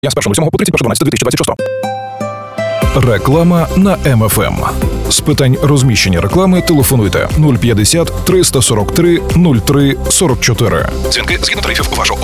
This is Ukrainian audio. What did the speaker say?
Я з 1.07 по 31.12.2026. Реклама на МФМ. З питань розміщення реклами телефонуйте 050 343 03 44. Дзвінки згідно тарифів вашого